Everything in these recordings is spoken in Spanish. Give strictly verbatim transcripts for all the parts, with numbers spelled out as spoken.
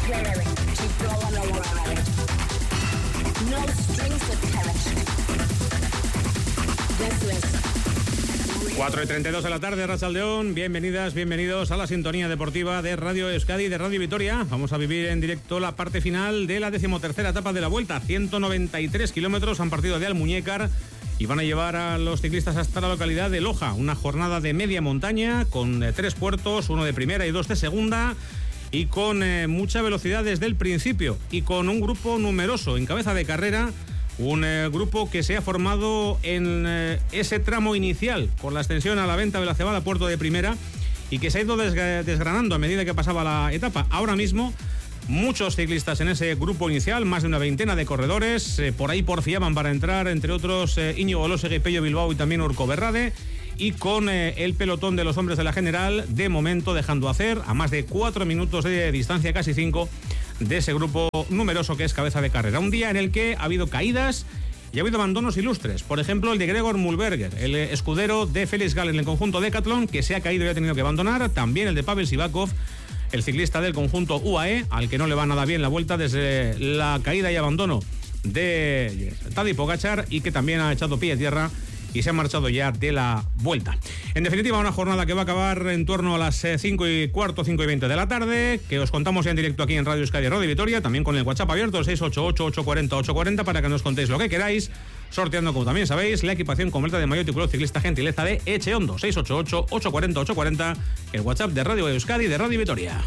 cuatro y treinta y dos de la tarde, Arratsaldeón. Bienvenidas, bienvenidos a la sintonía deportiva de Radio Euskadi y de Radio Vitoria. Vamos a vivir en directo la parte final de la decimotercera etapa de la Vuelta. ciento noventa y tres kilómetros han partido de Almuñécar y van a llevar a los ciclistas hasta la localidad de Loja. Una jornada de media montaña con eh, tres puertos, uno de primera y dos de segunda, y con eh, mucha velocidad desde el principio y con un grupo numeroso en cabeza de carrera. Un eh, grupo que se ha formado en eh, ese tramo inicial con la extensión a la venta de la Cebada Puerto de Primera y que se ha ido desg- desgranando a medida que pasaba la etapa. Ahora mismo muchos ciclistas en ese grupo inicial, más de una veintena de corredores, eh, por ahí porfiaban para entrar, entre otros eh, Íñigo Olósegui, Pello Bilbao y también Urko Berrade, y con eh, el pelotón de los hombres de la general de momento dejando hacer a más de cuatro minutos de distancia, casi cinco, de ese grupo numeroso que es cabeza de carrera. Un día en el que ha habido caídas y ha habido abandonos ilustres. Por ejemplo, el de Gregor Mulberger, el escudero de Félix Gall en el conjunto Decathlon, que se ha caído y ha tenido que abandonar. También el de Pavel Sivakov, el ciclista del conjunto U A E, al que no le va nada bien la vuelta desde la caída y abandono de Tadej Pogačar, y que también ha echado pie a tierra y se ha marchado ya de la Vuelta. En definitiva, una jornada que va a acabar en torno a las cinco y cuarto, cinco y veinte de la tarde, que os contamos ya en directo aquí en Radio Euskadi y Radio Vitoria, también con el WhatsApp abierto, el seis ocho ocho, ocho cuatro cero, ocho cuatro cero, para que nos contéis lo que queráis, sorteando, como también sabéis, la equipación completa de maillot y color ciclista gentileza de Echeondo. Seis ocho ocho, ocho cuatro cero, ocho cuatro cero, el WhatsApp de Radio Euskadi y de Radio Vitoria.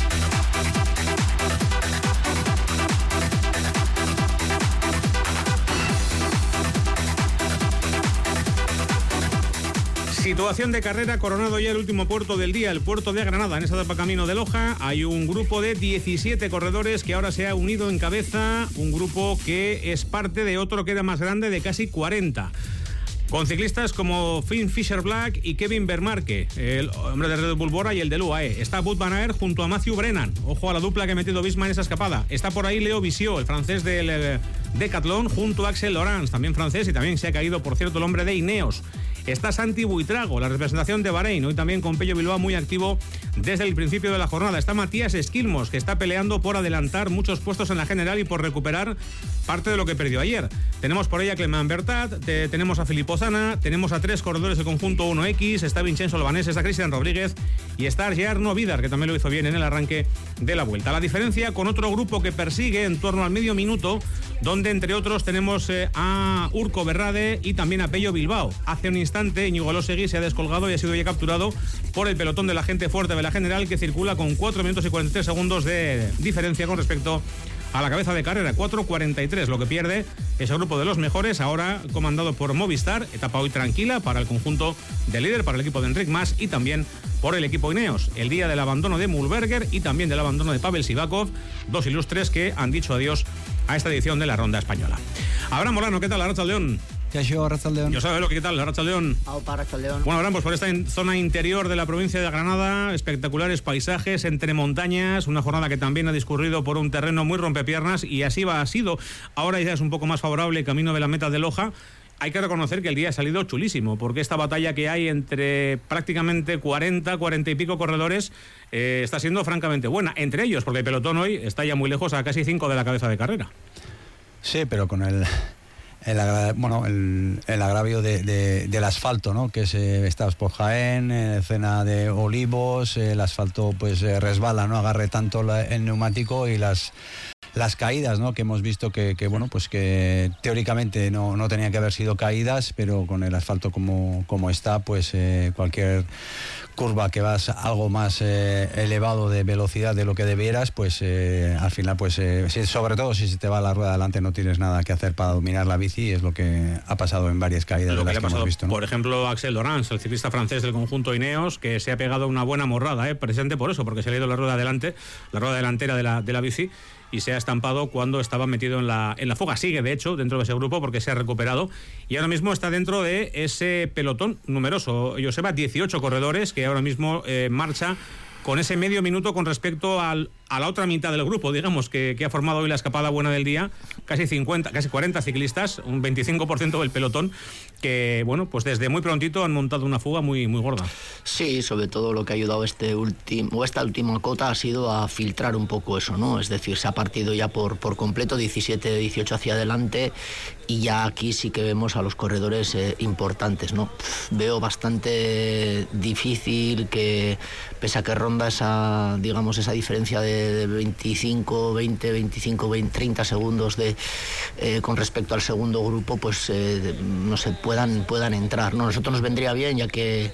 Situación de carrera, coronado ya el último puerto del día, el puerto de Granada. En esa etapa camino de Loja hay un grupo de diecisiete corredores que ahora se ha unido en cabeza, un grupo que es parte de otro que era más grande, de casi cuarenta. Con ciclistas como Finn Fischer-Black y Kevin Vermarke, el hombre de Red Bull Bora y el del U A E. Está Wout van Aert junto a Matthew Brennan. Ojo a la dupla que ha metido Visma en esa escapada. Está por ahí Leo Visieux, el francés del eh, Decathlon, junto a Axel Laurens, también francés, y también se ha caído, por cierto, el hombre de Ineos. Está Santi Buitrago, la representación de Bahrein, hoy también con Pello Bilbao muy activo desde el principio de la jornada. Está Matías Esquilmos, que está peleando por adelantar muchos puestos en la general y por recuperar parte de lo que perdió ayer. Tenemos por ahí a Clement Bertat, te, tenemos a Filippo Zana, tenemos a tres corredores del conjunto uno equis, está Vincenzo Albanés, está Cristian Rodríguez y está Arno Vidar, que también lo hizo bien en el arranque de la Vuelta. La diferencia con otro grupo que persigue en torno al medio minuto, donde entre otros tenemos eh, a Urko Berrade y también a Pello Bilbao. Hace un instante Íñigo Olósegui se ha descolgado y ha sido ya capturado por el pelotón de la gente fuerte de la general, que circula con cuatro minutos y cuarenta y tres segundos de diferencia con respecto a la cabeza de carrera. Cuatro cuarenta y tres, lo que pierde ese grupo de los mejores, ahora comandado por Movistar. Etapa hoy tranquila para el conjunto del líder, para el equipo de Enric Mas y también por el equipo Ineos. El día del abandono de Mulberger y también del abandono de Pavel Sivakov, dos ilustres que han dicho adiós a esta edición de la Ronda Española. Abraham Molano, ¿qué tal? Arratsaldeón. Yo Arratsaldeón. Yo sabes lo que, ¿qué tal? Arratsaldeón. Aupa, Arratsaldeón. Bueno, Abraham, pues por esta in- zona interior de la provincia de Granada, espectaculares paisajes entre montañas, una jornada que también ha discurrido por un terreno muy rompepiernas y así va, ha sido. Ahora ya es un poco más favorable camino de la meta de Loja. Hay que reconocer que el día ha salido chulísimo, porque esta batalla que hay entre prácticamente cuarenta, cuarenta y pico corredores eh, está siendo francamente buena. Entre ellos, porque el pelotón hoy está ya muy lejos, a casi cinco de la cabeza de carrera. Sí, pero con el... El, agra- bueno, el, el agravio de, de, del asfalto, ¿no? Que es, eh, estás por Jaén, eh, zona de Olivos, eh, el asfalto pues eh, resbala, no agarre tanto la, el neumático, y las las caídas, ¿no? Que hemos visto que, que bueno, pues que teóricamente no, no tenían que haber sido caídas, pero con el asfalto como, como está, pues eh, cualquier curva que vas algo más eh, elevado de velocidad de lo que debieras, pues eh, al final, pues eh, si, sobre todo si se te va la rueda adelante, no tienes nada que hacer para dominar la bici, y es lo que ha pasado en varias caídas Lo de que las le ha que pasado, hemos visto, ¿no? Por ejemplo, Axel Laurens, el ciclista francés del conjunto Ineos, que se ha pegado una buena morrada, ¿eh? Presente por eso, porque se le ha ido la rueda adelante, la rueda delantera de la, de la bici, y se ha estampado cuando estaba metido en la, en la fuga. Sigue, de hecho, dentro de ese grupo porque se ha recuperado y ahora mismo está dentro de ese pelotón numeroso. Joseba, dieciocho corredores que ahora mismo eh, marcha con ese medio minuto con respecto al, a la otra mitad del grupo, digamos, que, que ha formado hoy la escapada buena del día, casi cincuenta, casi cuarenta ciclistas, un veinticinco por ciento del pelotón, que, bueno, pues desde muy prontito han montado una fuga muy, muy gorda. Sí, sobre todo lo que ha ayudado este último, esta última cota ha sido a filtrar un poco eso, ¿no? Es decir, se ha partido ya por, por completo, diecisiete dieciocho hacia adelante, y ya aquí sí que vemos a los corredores eh, importantes, ¿no? Veo bastante difícil que, pese a que ronda esa, digamos, esa diferencia de veinticinco, veinte, veinticinco, veinte, treinta segundos de, eh, con respecto al segundo grupo, pues eh, no sé, puedan, puedan entrar, ¿no? Nosotros nos vendría bien, ya que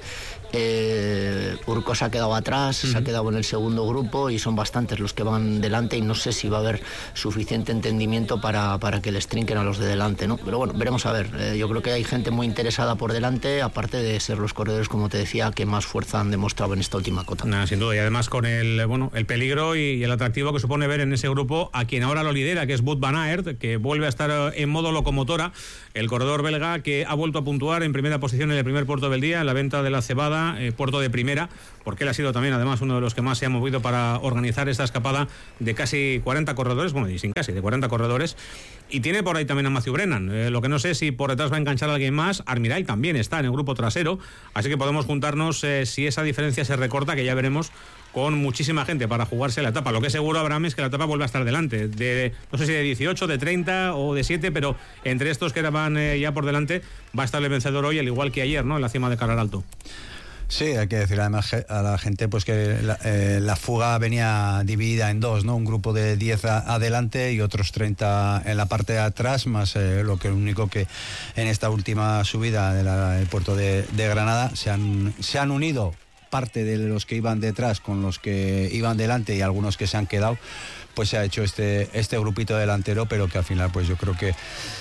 Eh, Urco se ha quedado atrás, uh-huh. se ha quedado en el segundo grupo y son bastantes los que van delante, y no sé si va a haber suficiente entendimiento para, para que les trinquen a los de delante, ¿no? Pero bueno, veremos a ver. Eh, yo creo que hay gente muy interesada por delante, aparte de ser los corredores, como te decía, que más fuerza han demostrado en esta última cota. Nada, sin duda, y además con el bueno el peligro y, y el atractivo que supone ver en ese grupo a quien ahora lo lidera, que es Wout van Aert, que vuelve a estar en modo locomotora, el corredor belga que ha vuelto a puntuar en primera posición en el primer puerto del día, en la venta de la cebada, Eh, puerto de primera, porque él ha sido también además uno de los que más se ha movido para organizar esta escapada de casi cuarenta corredores, bueno, y sin casi, de cuarenta corredores, y tiene por ahí también a Matthew Brennan, eh, lo que no sé si por detrás va a enganchar a alguien más. Armirail también está en el grupo trasero, así que podemos juntarnos eh, si esa diferencia se recorta, que ya veremos, con muchísima gente para jugarse la etapa. Lo que es seguro, Abraham, es que la etapa vuelve a estar delante, de no sé si de dieciocho, de treinta o de siete, pero entre estos que van eh, ya por delante va a estar el vencedor hoy, al igual que ayer, ¿no?, en la cima de Calar Alto. Sí, hay que decir además a la gente pues que la, eh, la fuga venía dividida en dos, ¿no? Un grupo de diez a, adelante y otros treinta en la parte de atrás, más eh, lo que único que en esta última subida del de puerto de, de Granada se han, se han unido parte de los que iban detrás con los que iban delante, y algunos que se han quedado, pues se ha hecho este, este grupito delantero, pero que al final pues yo creo que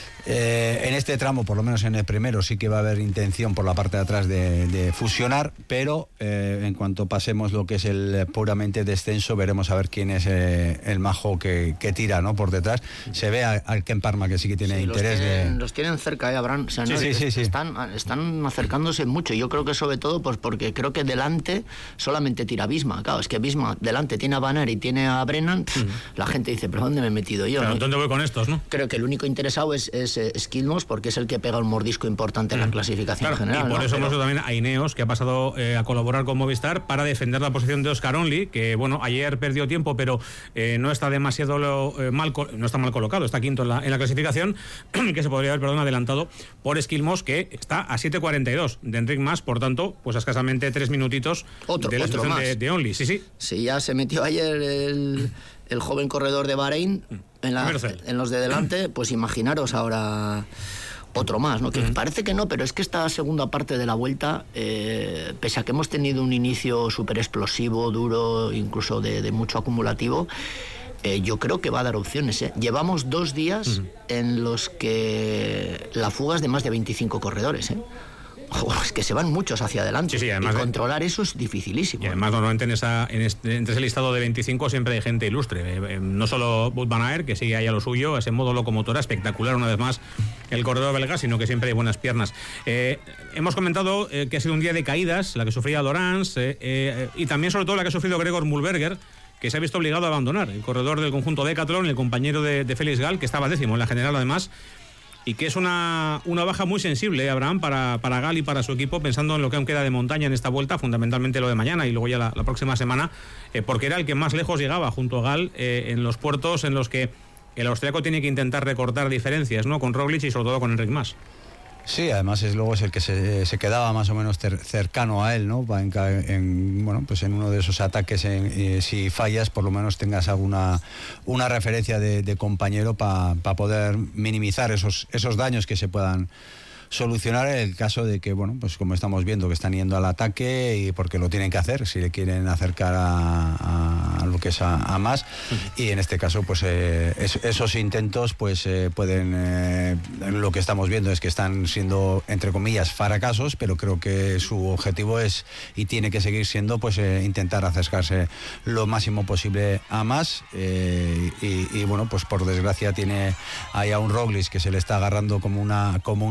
Eh, en este tramo, por lo menos en el primero, sí que va a haber intención por la parte de atrás de, de fusionar, pero eh, en cuanto pasemos lo que es el puramente descenso, veremos a ver quién es eh, el majo que, que tira, ¿no?, por detrás. Se ve al Ken Parma, que sí que tiene sí, interés. Los tienen, de... los tienen cerca, ¿eh, Abraham? O sea, sí, no, sí, sí, sí. Están, están acercándose mucho. Yo creo que sobre todo pues porque creo que delante solamente tira Visma. Claro, es que Visma delante tiene a Van Aert y tiene a Brennan. Pff, uh-huh. La gente dice, ¿pero dónde me he metido yo? ¿Pero ¿no? dónde voy con estos, no? Creo que el único interesado es, es Skilmos, porque es el que pega un mordisco importante en la clasificación, claro, general. Y por ¿no? eso Pero... hemos visto también a Ineos, que ha pasado eh, a colaborar con Movistar para defender la posición de Oscar Only, que bueno, ayer perdió tiempo, pero eh, no está demasiado lo, eh, mal, no está mal colocado, está quinto en la, en la clasificación, que se podría haber, perdón, adelantado por Skilmos, que está a siete cuarenta y dos de Enric Mas, por tanto, pues a escasamente tres minutitos otro, de la otro situación de, de Only. Sí, sí. Sí, ya se metió ayer el, el joven corredor de Bahrein en, la, en los de delante, pues imaginaros ahora otro más, ¿no? Que uh-huh. parece que no, pero es que esta segunda parte de la vuelta, eh, pese a que hemos tenido un inicio súper explosivo, duro, incluso de, de mucho acumulativo, eh, yo creo que va a dar opciones, ¿eh? Llevamos dos días uh-huh. en los que la fuga es de más de veinticinco corredores, ¿eh? Oh, es que se van muchos hacia adelante, sí, sí, además, y controlar eso es dificilísimo. Y además normalmente en, esa, en este, entre ese listado de veinticinco siempre hay gente ilustre, eh, eh, no solo Wout van Aert, que sigue ahí a lo suyo, ese modo locomotora espectacular una vez más el corredor belga, sino que siempre hay buenas piernas. Eh, hemos comentado eh, que ha sido un día de caídas, la que sufría Laurens, eh, eh, y también sobre todo la que ha sufrido Gregor Mühlberger, que se ha visto obligado a abandonar, el corredor del conjunto Decathlon, el compañero de, de Félix Gall, que estaba décimo en la general además, y que es una, una baja muy sensible, Abraham, para, para Gall y para su equipo, pensando en lo que aún queda de montaña en esta vuelta, fundamentalmente lo de mañana y luego ya la, la próxima semana, eh, porque era el que más lejos llegaba junto a Gall eh, en los puertos en los que el austriaco tiene que intentar recortar diferencias, ¿no?, con Roglic y sobre todo con Enric Mas. Sí, además es luego es el que se, se quedaba más o menos ter, cercano a él, ¿no? Para en, en, bueno, pues en uno de esos ataques, en, eh, si fallas, por lo menos tengas alguna una referencia de, de compañero para pa poder minimizar esos, esos daños que se puedan solucionar en el caso de que, bueno, pues como estamos viendo que están yendo al ataque, y porque lo tienen que hacer si le quieren acercar a, a lo que es a, a más, y en este caso pues eh, es, esos intentos pues eh, pueden eh, lo que estamos viendo es que están siendo entre comillas fracasos, pero creo que su objetivo es y tiene que seguir siendo pues eh, intentar acercarse lo máximo posible a más, eh, y, y bueno, pues por desgracia tiene ahí a un Roglic que se le está agarrando como una como una lapa,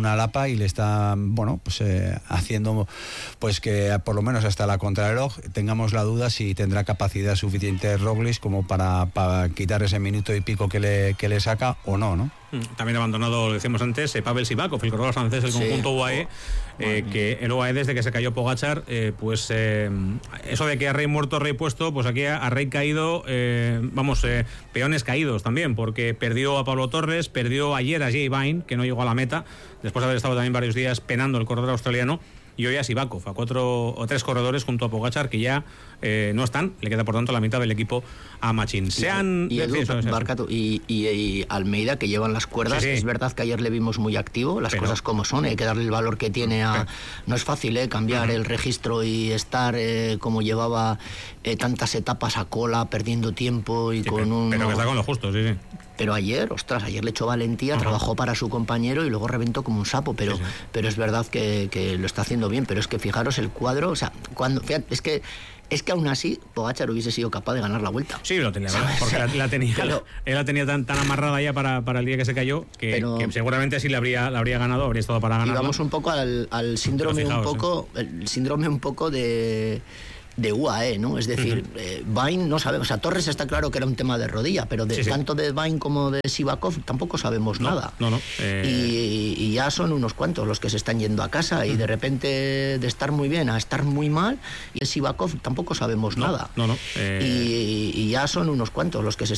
y le está, bueno, pues eh, haciendo pues que por lo menos hasta la contrarreloj tengamos la duda si tendrá capacidad suficiente Roglic como para, para quitar ese minuto y pico que le, que le saca o no, ¿no? También abandonado, lo decíamos antes, eh, Pavel Sivakov, el corredor francés del conjunto sí. U A E, eh, que el U A E desde que se cayó Pogačar, eh, pues eh, eso de que a rey muerto, rey puesto, pues aquí a, a rey caído, eh, vamos, eh, peones caídos también, porque perdió a Pablo Torres, perdió ayer a Jay Vine, que no llegó a la meta, después de haber estado también varios días penando el corredor australiano, y hoy a Sivakov, a cuatro o tres corredores junto a Pogačar que ya eh, no están, le queda por tanto la mitad del equipo a Machín. Se han... Y, Edu, Barcato, y, y, y Almeida, que llevan las cuerdas, sí, sí. Es verdad que ayer le vimos muy activo, las pero, cosas como son, hay que darle el valor que tiene a... Pero, no es fácil eh, cambiar uh-huh. el registro y estar eh, como llevaba eh, tantas etapas a cola, perdiendo tiempo y sí, con pero, un... Pero que está con lo justo, sí, sí. Pero ayer, ostras, ayer le echó valentía, uh-huh. trabajó para su compañero y luego reventó como un sapo, pero, sí, sí. pero es verdad que, que lo está haciendo bien, pero es que fijaros el cuadro, o sea, cuando, fíjate, es que es que aún así Pogačar hubiese sido capaz de ganar la vuelta. Sí, lo tenía, ¿verdad? Porque la, la tenía, claro. él la tenía tan, tan amarrada ya para, para el día que se cayó que, pero, que seguramente sí le habría, la habría ganado, habría estado para ganar. Y vamos un poco al, al síndrome fijaos, un poco, ¿eh? el síndrome un poco de de U A E, ¿no? Es decir, uh-huh. eh, Vine no sabemos, o sea, Torres está claro que era un tema de rodilla, pero de, sí, sí. tanto de Vine como de Sivakov tampoco sabemos no, nada. No, no. Eh... Y, y ya son unos cuantos los que se están yendo a casa uh-huh. y de repente de estar muy bien a estar muy mal, y Sivakov tampoco sabemos no, nada. No, no. Eh... Y, y ya son unos cuantos los que se